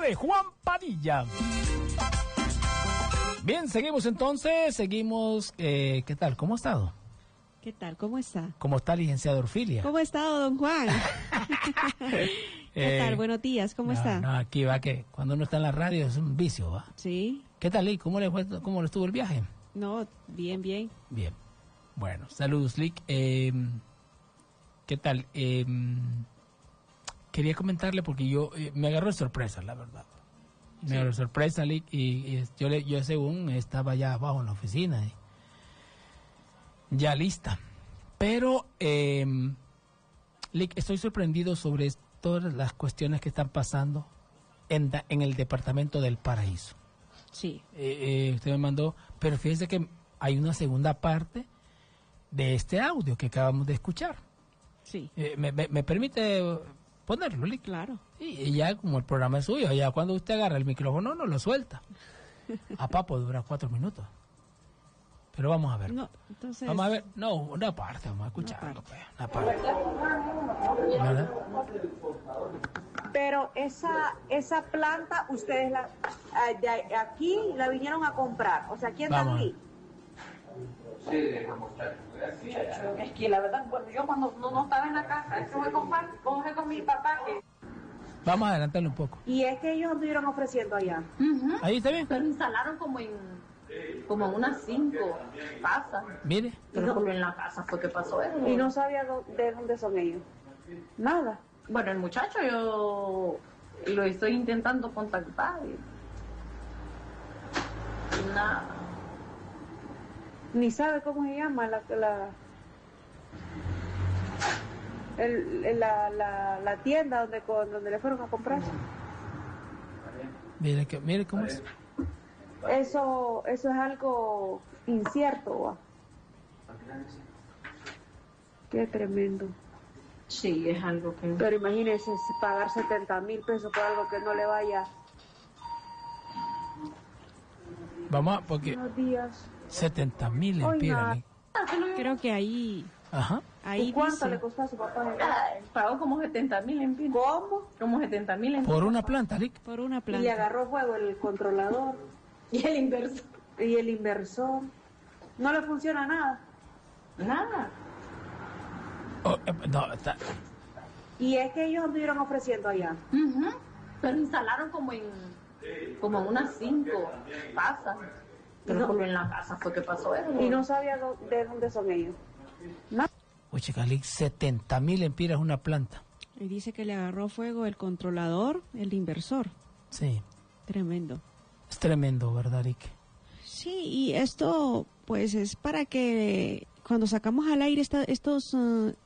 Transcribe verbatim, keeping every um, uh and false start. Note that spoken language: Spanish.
de Juan Padilla. Bien, seguimos entonces, seguimos. Eh, ¿Qué tal? ¿Cómo ha estado? ¿Qué tal? ¿Cómo está? ¿Cómo está, licenciado Orfilia? ¿Cómo ha estado, don Juan? ¿Qué Eh, tal? Buenos días, ¿cómo no, está? No, aquí va que cuando uno está en la radio es un vicio, ¿va? Sí. ¿Qué tal, Lick? ¿Cómo le fue, cómo le estuvo el viaje? No, bien, bien. Bien. Bueno, saludos, Lick. Eh, ¿Qué tal? Eh, quería comentarle porque yo eh, me agarró de sorpresa, la verdad. Me Sí. agarró de sorpresa, Lick, y, y yo, le, yo según estaba ya abajo en la oficina, y ya lista. Pero, eh, Lick, estoy sorprendido sobre todas las cuestiones que están pasando en, da, en el departamento del Paraíso. Sí. Eh, eh, usted me mandó, pero fíjese que hay una segunda parte de este audio que acabamos de escuchar. Sí. Eh, me, me, ¿Me permite ponerlo, Lick? Claro. Y, y ya como el programa es suyo, ya cuando usted agarra el micrófono no lo suelta. A papo dura cuatro minutos. Pero vamos a ver. No, entonces... Vamos a ver. No, una parte, vamos a escucharlo. Una Pues, una parte. ¿Verdad? Pero esa esa planta ustedes la eh, de aquí la vinieron a comprar, o sea, aquí en Vamos. Danlí. Es que la verdad, bueno, yo cuando no, no estaba en la casa, es que voy con, pa- con, con mi papá que... Vamos a adelantarlo un poco. Y es que ellos estuvieron ofreciendo allá. Ujú. Ahí está bien. Pero instalaron como en como en unas cinco casas. Mire. Pero solo en la casa fue que pasó eso. Y no sabía dó- de dónde son ellos. Nada. Bueno, el muchacho yo lo estoy intentando contactar y, y nada. Ni sabe cómo se llama la la el, el- la, la, la tienda donde con, donde le fueron a comprar. Mire, que, mire cómo es. Eso eso es algo incierto, ¿va? Qué tremendo. Sí, es algo que... Pero imagínese pagar setenta mil pesos por algo que no le vaya. Vamos a, porque Buenos días. setenta mil Oiga. empiras, Lick. Creo que ahí... Ajá. Ahí ¿Y cuánto dice... le costó a su papá? Ay, pagó como setenta mil en pino. ¿Cómo? Como setenta mil en Por una planta, Lick. Por una Y le planta. agarró fuego el controlador Y el inverso. y el inversor. No le funciona nada. Nada. Oh, eh, no, está, Y es que ellos estuvieron ofreciendo allá. Ujú. Pero instalaron como en como en unas cinco casas. Pero No. solo en la casa fue que pasó eso. Y no sabía dó- de dónde son ellos. Nada. oye, chica, Lick, setenta mil empiras una planta. Y dice que le agarró fuego el controlador, el inversor. Sí. Tremendo. Es tremendo, ¿verdad, Lick? Sí, y esto pues es para que cuando sacamos al aire esta- estos... uh,